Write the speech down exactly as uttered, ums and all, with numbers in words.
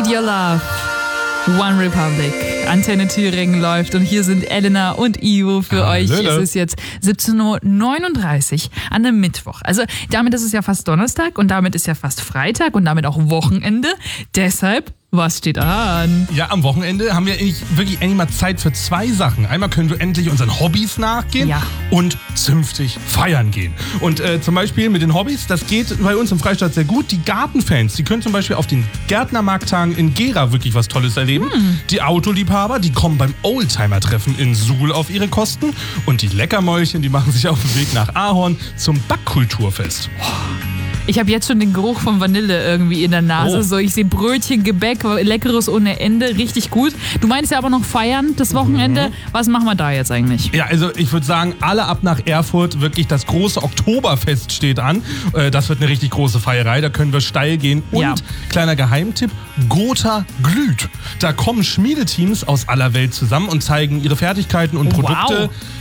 Need Your Love. One Republic. Antenne Thüringen läuft und hier sind Elena und Ivo für Hallo. euch. Es ist jetzt siebzehn Uhr neununddreißig an einem Mittwoch. Also damit ist es ja fast Donnerstag und damit ist ja fast Freitag und damit auch Wochenende. Deshalb, was steht an? Ja, am Wochenende haben wir eigentlich wirklich endlich mal Zeit für zwei Sachen. Einmal können wir endlich unseren Hobbys nachgehen Ja. und zünftig feiern gehen. Und äh, zum Beispiel mit den Hobbys, das geht bei uns im Freistaat sehr gut. Die Gartenfans, die können zum Beispiel auf den Gärtnermarkttagen in Gera wirklich was Tolles erleben. Hm. Die Autoliebhaber, die kommen beim Oldtimer-Treffen in Suhl auf ihre Kosten. Und die Leckermäulchen, die machen sich auf den Weg nach Ahorn zum Backkulturfest. Ich habe jetzt schon den Geruch von Vanille irgendwie in der Nase. Oh. So, ich sehe Brötchen, Gebäck, Leckeres ohne Ende. Richtig gut. Du meinst ja aber noch feiern das Wochenende. Mhm. Was machen wir da jetzt eigentlich? Ja, also ich würde sagen, alle ab nach Erfurt. Wirklich das große Oktoberfest steht an. Äh, Das wird eine richtig große Feierei. Da können wir steil gehen. Und, Ja. kleiner Geheimtipp, Gotha glüht. Da kommen Schmiedeteams aus aller Welt zusammen und zeigen ihre Fertigkeiten und Wow. Produkte.